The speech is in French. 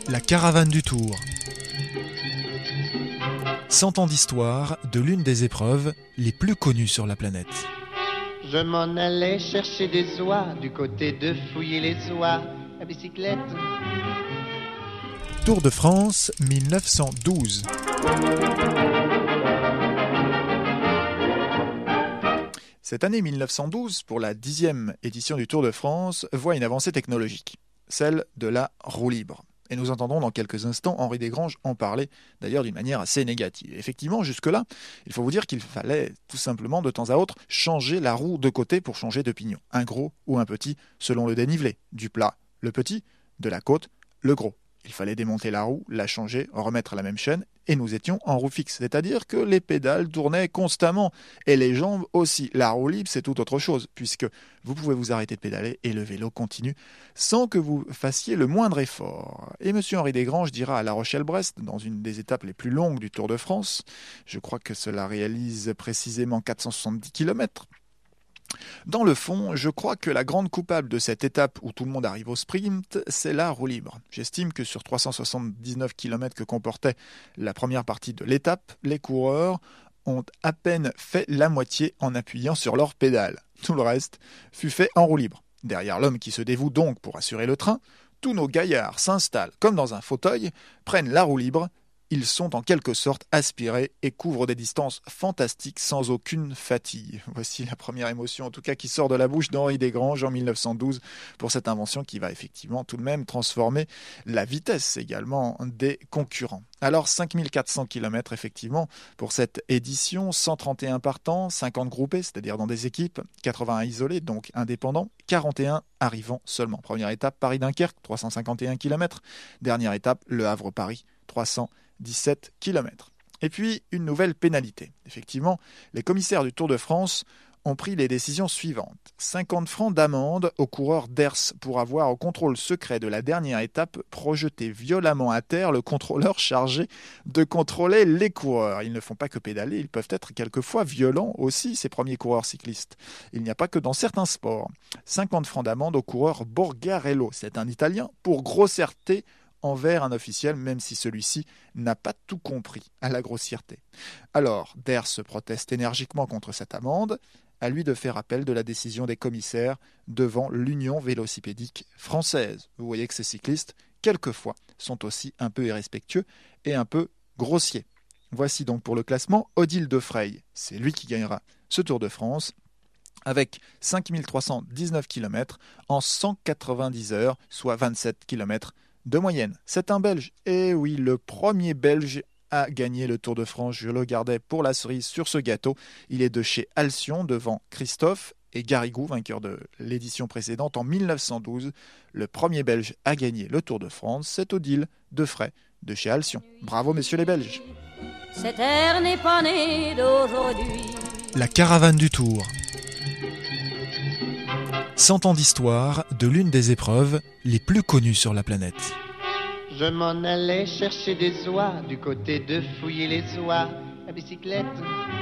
La caravane du Tour. 100 ans d'histoire de l'une des épreuves les plus connues sur la planète. Je m'en allais chercher des oies du côté de fouiller les oies à bicyclette. Tour de France 1912. Cette année 1912, pour la 10e édition du Tour de France, voit une avancée technologique, celle de la roue libre. Et nous entendrons dans quelques instants Henri Desgranges en parler, d'ailleurs d'une manière assez négative. Effectivement, jusque-là, il faut vous dire qu'il fallait tout simplement de temps à autre changer la roue de côté pour changer de pignon. Un gros ou un petit, selon le dénivelé. Du plat, le petit, de la côte, le gros. Il fallait démonter la roue, la changer, remettre la même chaîne, et nous étions en roue fixe. C'est-à-dire que les pédales tournaient constamment, et les jambes aussi. La roue libre, c'est tout autre chose, puisque vous pouvez vous arrêter de pédaler, et le vélo continue, sans que vous fassiez le moindre effort. Et M. Henri Desgranges dira à La Rochelle-Brest, dans une des étapes les plus longues du Tour de France, je crois que cela réalise précisément 470 km, dans le fond, je crois que la grande coupable de cette étape où tout le monde arrive au sprint, c'est la roue libre. J'estime que sur 379 km que comportait la première partie de l'étape, les coureurs ont à peine fait la moitié en appuyant sur leurs pédales. Tout le reste fut fait en roue libre. Derrière l'homme qui se dévoue donc pour assurer le train, tous nos gaillards s'installent comme dans un fauteuil, prennent la roue libre. Ils sont en quelque sorte aspirés et couvrent des distances fantastiques sans aucune fatigue. Voici la première émotion en tout cas qui sort de la bouche d'Henri Desgranges en 1912 pour cette invention qui va effectivement tout de même transformer la vitesse également des concurrents. Alors 5400 km effectivement pour cette édition, 131 partants, 50 groupés, c'est-à-dire dans des équipes, 81 isolés, donc indépendants, 41 arrivant seulement. Première étape, Paris-Dunkerque, 351 km. Dernière étape, Le Havre-Paris, 317 km. Et puis, une nouvelle pénalité. Effectivement, les commissaires du Tour de France ont pris les décisions suivantes. 50 francs d'amende aux coureurs d'ERS pour avoir, au contrôle secret de la dernière étape, projeté violemment à terre le contrôleur chargé de contrôler les coureurs. Ils ne font pas que pédaler, ils peuvent être quelquefois violents aussi, ces premiers coureurs cyclistes. Il n'y a pas que dans certains sports. 50 francs d'amende au coureur Borgarello, c'est un Italien, pour grossièreté envers un officiel, même si celui-ci n'a pas tout compris à la grossièreté. Alors, Ders se proteste énergiquement contre cette amende, à lui de faire appel de la décision des commissaires devant l'Union vélocipédique française. Vous voyez que ces cyclistes, quelquefois, sont aussi un peu irrespectueux et un peu grossiers. Voici donc pour le classement Odile Defray. C'est lui qui gagnera ce Tour de France avec 5319 km en 190 heures, soit 27 km de moyenne. C'est un Belge. Et oui, le premier Belge a gagné le Tour de France. Je le gardais pour la cerise sur ce gâteau. Il est de chez Alcyon devant Christophe et Garrigou, vainqueur de l'édition précédente en 1912. Le premier Belge a gagné le Tour de France. C'est Odile Defray de chez Alcyon. Bravo messieurs les Belges. Cette ère n'est pas née d'aujourd'hui. La caravane du Tour. 100 ans d'histoire de l'une des épreuves les plus connues sur la planète. Je m'en allais chercher des oies du côté de fouiller les oies à bicyclette.